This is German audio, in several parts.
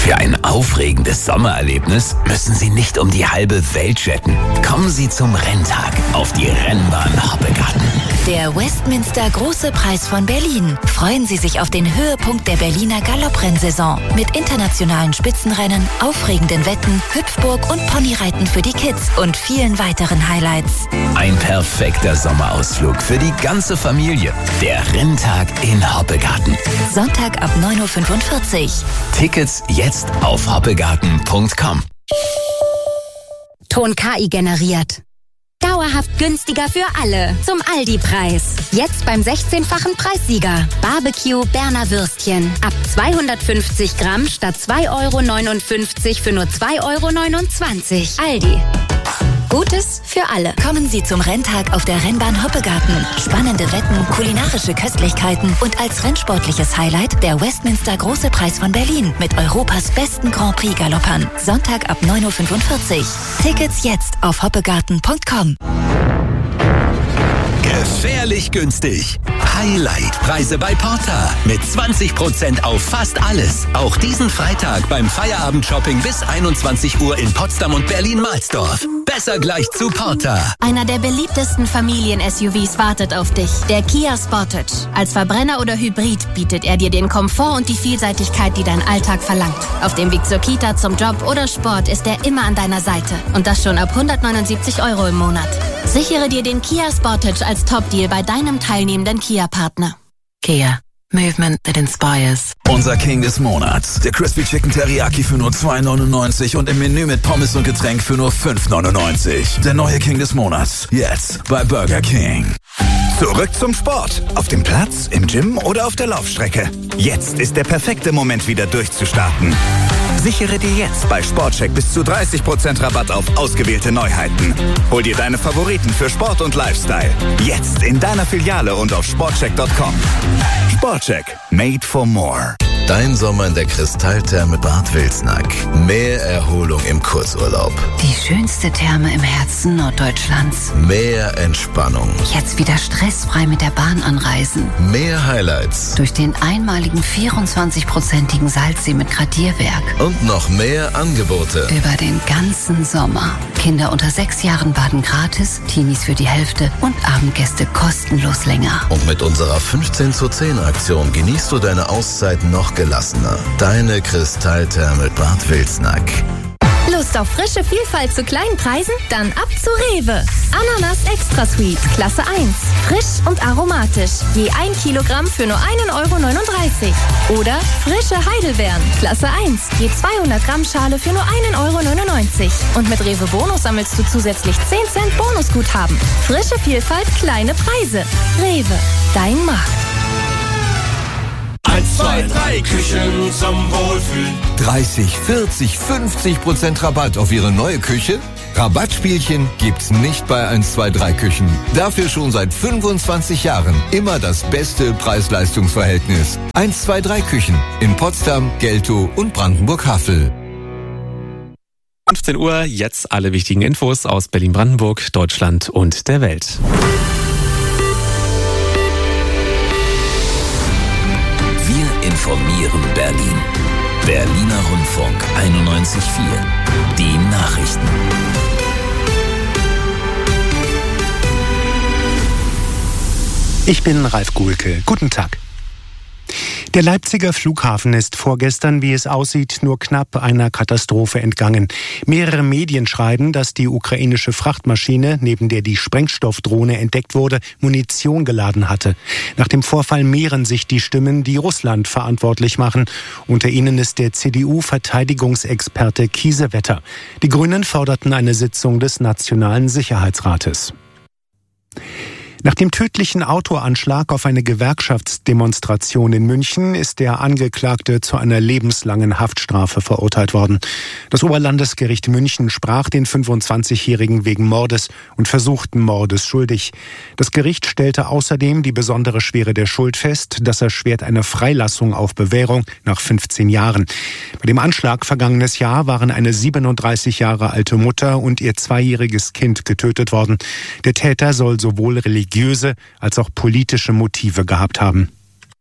Für ein aufregendes Sommererlebnis müssen Sie nicht um die halbe Welt jetten. Kommen Sie zum Renntag auf die Rennbahn Hoppegarten. Der Westminster Große Preis von Berlin. Freuen Sie sich auf den Höhepunkt der Berliner Galopprennsaison. Mit internationalen Spitzenrennen, aufregenden Wetten, Hüpfburg und Ponyreiten für die Kids und vielen weiteren Highlights. Ein perfekter Sommerausflug für die ganze Familie. Der Renntag in Hoppegarten. Sonntag ab 9.45 Uhr. Tickets jetzt auf hoppegarten.com. Ton KI generiert. Dauerhaft günstiger für alle. Zum Aldi-Preis. Jetzt beim 16-fachen Preissieger. Barbecue Berner Würstchen. Ab 250 Gramm statt 2,59 € für nur 2,29 €. Aldi. Gutes für alle. Kommen Sie zum Renntag auf der Rennbahn Hoppegarten. Spannende Wetten, kulinarische Köstlichkeiten und als rennsportliches Highlight der Westminster Große Preis von Berlin mit Europas besten Grand Prix Galoppern. Sonntag ab 9.45 Uhr. Tickets jetzt auf hoppegarten.com. Gefährlich günstig. Highlight-Preise bei Porter. Mit 20% auf fast alles. Auch diesen Freitag beim Feierabend-Shopping bis 21 Uhr in Potsdam und Berlin-Mahlsdorf. Besser gleich zu Porter. Einer der beliebtesten Familien-SUVs wartet auf dich. Der Kia Sportage. Als Verbrenner oder Hybrid bietet er dir den Komfort und die Vielseitigkeit, die dein Alltag verlangt. Auf dem Weg zur Kita, zum Job oder Sport ist er immer an deiner Seite. Und das schon ab 179 € im Monat. Sichere dir den Kia Sportage als Top-Deal bei deinem teilnehmenden Kia-Partner. Kia. Movement that inspires. Unser King des Monats. Der Crispy Chicken Teriyaki für nur 2,99 und im Menü mit Pommes und Getränk für nur 5,99. Der neue King des Monats. Jetzt bei Burger King. Zurück zum Sport. Auf dem Platz, im Gym oder auf der Laufstrecke. Jetzt ist der perfekte Moment, wieder durchzustarten. Sichere dir jetzt bei Sportcheck bis zu 30% Rabatt auf ausgewählte Neuheiten. Hol dir deine Favoriten für Sport und Lifestyle. Jetzt in deiner Filiale und auf sportcheck.com. Sportcheck. Made for more. Dein Sommer in der Kristalltherme Bad Wilsnack. Mehr Erholung im Kurzurlaub. Die schönste Therme im Herzen Norddeutschlands. Mehr Entspannung. Jetzt wieder stressfrei mit der Bahn anreisen. Mehr Highlights. Durch den einmaligen 24-prozentigen Salzsee mit Gradierwerk. Und noch mehr Angebote. Über den ganzen Sommer. Kinder unter 6 Jahren baden gratis, Teenies für die Hälfte und Abendgäste kostenlos länger. Und mit unserer 15:10 genießt du deine Auszeit noch gelassener. Deine Kristalltherme Bad Wilsnack. Lust auf frische Vielfalt zu kleinen Preisen? Dann ab zu Rewe. Ananas Extra Sweet, Klasse 1. Frisch und aromatisch. Je 1 Kilogramm für nur 1,39 €. Oder frische Heidelbeeren, Klasse 1. Je 200 Gramm Schale für nur 1,99 €. Und mit Rewe Bonus sammelst du zusätzlich 10 Cent Bonusguthaben. Frische Vielfalt, kleine Preise. Rewe, dein Markt. 1, 2, 3 Küchen zum Wohlfühlen. 30, 40, 50% Rabatt auf Ihre neue Küche? Rabattspielchen gibt's nicht bei 1, 2, 3 Küchen. Dafür schon seit 25 Jahren immer das beste Preis-Leistungs-Verhältnis. 1, 2, 3 Küchen in Potsdam, Geltow und Brandenburg-Havel. 15 Uhr, jetzt alle wichtigen Infos aus Berlin-Brandenburg, Deutschland und der Welt. Informieren Berlin. Berliner Rundfunk 91.4. Die Nachrichten. Ich bin Ralf Guhlke. Guten Tag. Der Leipziger Flughafen ist vorgestern, wie es aussieht, nur knapp einer Katastrophe entgangen. Mehrere Medien schreiben, dass die ukrainische Frachtmaschine, neben der die Sprengstoffdrohne entdeckt wurde, Munition geladen hatte. Nach dem Vorfall mehren sich die Stimmen, die Russland verantwortlich machen. Unter ihnen ist der CDU-Verteidigungsexperte Kiesewetter. Die Grünen forderten eine Sitzung des Nationalen Sicherheitsrates. Nach dem tödlichen Autoanschlag auf eine Gewerkschaftsdemonstration in München ist der Angeklagte zu einer lebenslangen Haftstrafe verurteilt worden. Das Oberlandesgericht München sprach den 25-Jährigen wegen Mordes und versuchten Mordes schuldig. Das Gericht stellte außerdem die besondere Schwere der Schuld fest. Das erschwert eine Freilassung auf Bewährung nach 15 Jahren. Bei dem Anschlag vergangenes Jahr waren eine 37 Jahre alte Mutter und ihr 2-jähriges Kind getötet worden. Der Täter soll sowohl religiöse als auch politische Motive gehabt haben.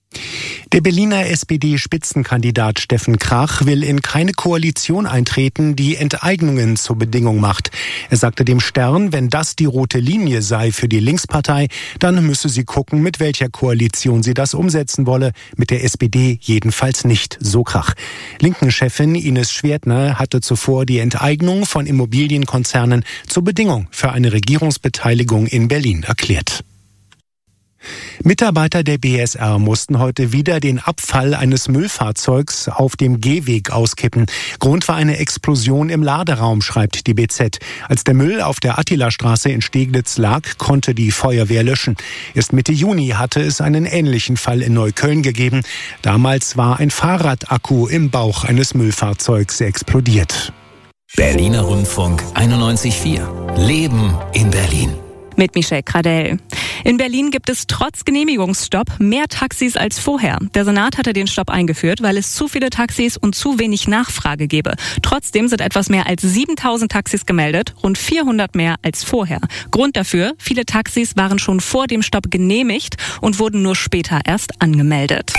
Der Berliner SPD-Spitzenkandidat Steffen Krach will in keine Koalition eintreten, die Enteignungen zur Bedingung macht. Er sagte dem Stern, wenn das die rote Linie sei für die Linkspartei, dann müsse sie gucken, mit welcher Koalition sie das umsetzen wolle. Mit der SPD jedenfalls nicht, so Krach. Linken-Chefin Ines Schwertner hatte zuvor die Enteignung von Immobilienkonzernen zur Bedingung für eine Regierungsbeteiligung in Berlin erklärt. Mitarbeiter der BSR mussten heute wieder den Abfall eines Müllfahrzeugs auf dem Gehweg auskippen. Grund war eine Explosion im Laderaum, schreibt die BZ. Als der Müll auf der Attilastraße in Steglitz lag, konnte die Feuerwehr löschen. Erst Mitte Juni hatte es einen ähnlichen Fall in Neukölln gegeben. Damals war ein Fahrradakku im Bauch eines Müllfahrzeugs explodiert. Berliner Rundfunk 91.4. Leben in Berlin. Mit Michelle Kradell. In Berlin gibt es trotz Genehmigungsstopp mehr Taxis als vorher. Der Senat hatte den Stopp eingeführt, weil es zu viele Taxis und zu wenig Nachfrage gebe. Trotzdem sind etwas mehr als 7.000 Taxis gemeldet, rund 400 mehr als vorher. Grund dafür, viele Taxis waren schon vor dem Stopp genehmigt und wurden nur später erst angemeldet.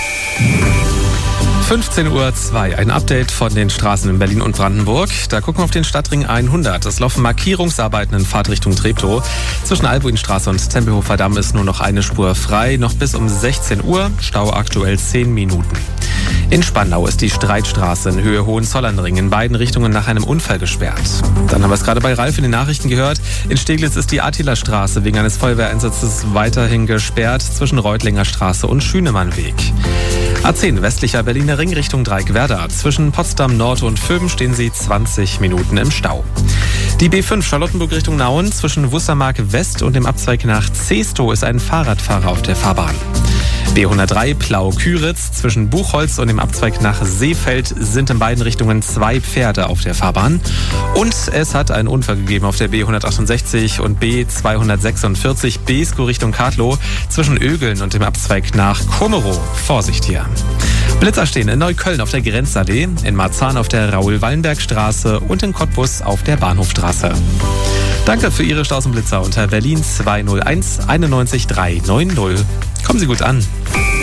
15:02 Uhr, ein Update von den Straßen in Berlin und Brandenburg. Da gucken wir auf den Stadtring 100. Es laufen Markierungsarbeiten in Fahrtrichtung Treptow. Zwischen Albuinstraße und Tempelhofer Damm ist nur noch eine Spur frei. Noch bis um 16 Uhr, Stau aktuell 10 Minuten. In Spandau ist die Streitstraße in Höhe Hohenzollernring in beiden Richtungen nach einem Unfall gesperrt. Dann haben wir es gerade bei Ralf in den Nachrichten gehört. In Steglitz ist die Attilastraße wegen eines Feuerwehreinsatzes weiterhin gesperrt zwischen Reutlinger Straße und Schünemannweg. A10 westlicher Berliner Ring Richtung Dreieck-Werder. Zwischen Potsdam Nord und Vöben stehen sie 20 Minuten im Stau. Die B5 Charlottenburg Richtung Nauen zwischen Wussermark West und dem Abzweig nach Zestow ist ein Fahrradfahrer auf der Fahrbahn. B103 Plau-Küritz zwischen Buchholz und dem Abzweig nach Seefeld sind in beiden Richtungen 2 Pferde auf der Fahrbahn. Und es hat einen Unfall gegeben auf der B168 und B246 Beeskow Richtung Kadlow zwischen Ögeln und dem Abzweig nach Kummerow. Vorsicht hier. Blitzer stehen in Neukölln auf der Grenzallee, in Marzahn auf der Raoul-Wallenberg-Straße und in Cottbus auf der Bahnhofstraße. Danke für Ihre Staus und Blitzer unter Berlin 201 91 390. Kommen Sie gut an.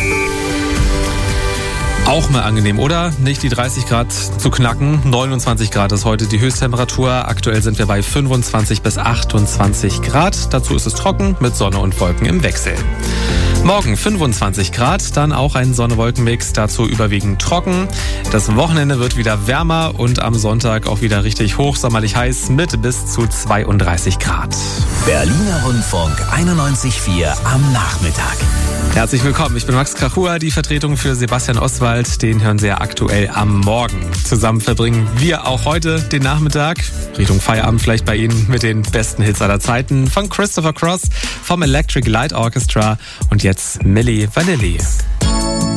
Auch mal angenehm, oder? Nicht die 30 Grad zu knacken. 29 Grad ist heute die Höchsttemperatur. Aktuell sind wir bei 25 bis 28 Grad. Dazu ist es trocken mit Sonne und Wolken im Wechsel. Morgen 25 Grad, dann auch ein Sonne-Wolken-Mix, dazu überwiegend trocken. Das Wochenende wird wieder wärmer und am Sonntag auch wieder richtig hochsommerlich heiß mit bis zu 32 Grad. Berliner Rundfunk 91.4 am Nachmittag. Herzlich willkommen, ich bin Max Krachua, die Vertretung für Sebastian Oswald. Den hören Sie ja aktuell am Morgen. Zusammen verbringen wir auch heute den Nachmittag, Richtung Feierabend vielleicht bei Ihnen, mit den besten Hits aller Zeiten. Von Christopher Cross, vom Electric Light Orchestra und jetzt Milli Vanilli.